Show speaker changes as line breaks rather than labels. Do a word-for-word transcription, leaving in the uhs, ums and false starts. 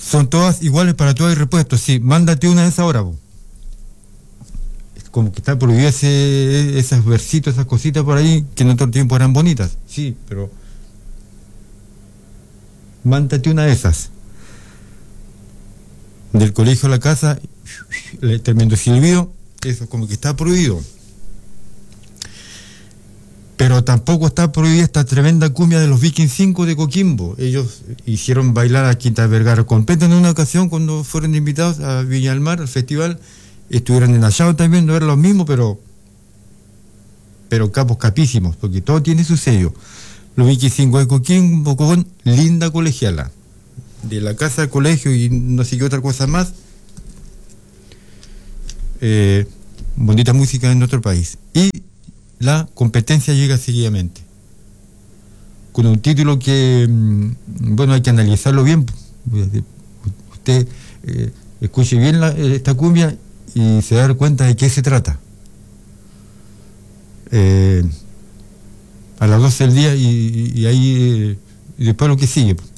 Son todas iguales para todos y repuestos, sí, mándate una de esas ahora, po. Como que está prohibido ese, esos versitos, esas cositas por ahí, que en otro tiempo eran bonitas, sí, pero mándate una de esas. Del colegio a la casa, el tremendo silbido, eso como que está prohibido. Pero tampoco está prohibida esta tremenda cumbia de los Vikings cinco de Coquimbo. Ellos hicieron bailar a Quinta Vergara completa en una ocasión cuando fueron invitados a Viña del Mar, al festival. Estuvieron en Allao también, no era lo mismo, pero pero capos capísimos, porque todo tiene su sello. Los Vikings cinco de Coquimbo con linda colegiala. De la casa al colegio y no sé qué otra cosa más. Eh, bonita música en nuestro país. Y la competencia llega seguidamente con un título que, bueno, hay que analizarlo bien. Usted eh, escuche bien la, esta cumbia y se da cuenta de qué se trata. Eh, a las doce del día y, y ahí eh, y después lo que sigue.